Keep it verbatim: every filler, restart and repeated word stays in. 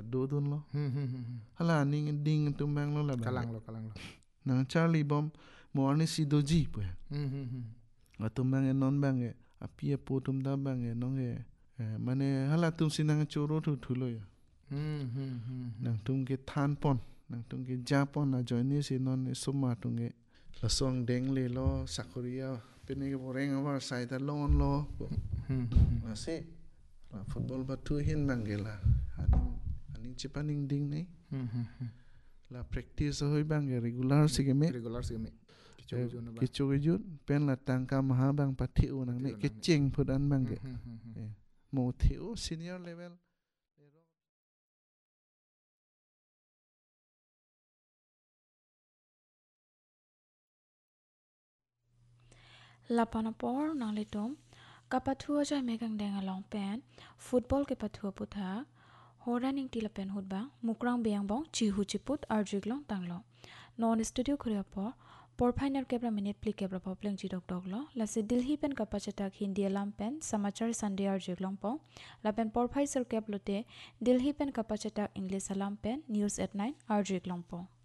do dun lo Hmm hmm hmm. hala ning ding tumbang lo la bang Kalang lo kalang lo. nang Charlie bom mo ani si doji pu Hmm hmm hmm. atumbang e non bang e apia po tum da bang e nong e mane hala tum sinang choro thu thu lo ya Hmm hmm hmm. nang tum ke than pon nang tum ke japon na join ni si non e suma tung e la song deng le lo sakuria pene ke boreng awa sai ta lon lo Hmm hmm. ase football ba tu hin bangela aning aning chipaning ding nei Hmm hmm hmm. la practice hoi bang regular sige me Regular sige me. Kicho kicho na ba. kicho kijut pen la tangka maha bang pathiu nang ne ke cheng phudan bang ge Hmm hmm hmm. mo thiu senior level Lapanapor nang litom kapathua jai megang deng along pen football ke pathua putha horaning tilapen hutba mukrang beyang bong chihu chiput arjiglong tanglo non studio khuriapo por final kebra minute pli kebra popleng chidok doglo lase dilhi pen kapachatak hindi alam pen samachar sunday arjiglong po lapen por phai sir keblote dilhi pen kapachatak english alam pen news at nine arjiglong po